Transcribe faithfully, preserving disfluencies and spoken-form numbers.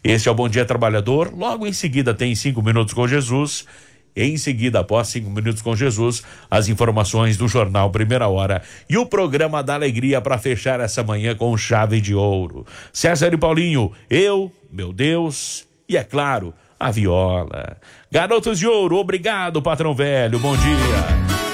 Este é o Bom Dia Trabalhador. Logo em seguida tem Cinco Minutos com Jesus. Em seguida, após Cinco Minutos com Jesus, as informações do Jornal Primeira Hora e o programa da alegria para fechar essa manhã com chave de ouro. César e Paulinho, eu, meu Deus e, é claro, a viola. Garotos de Ouro, obrigado, patrão velho, bom dia.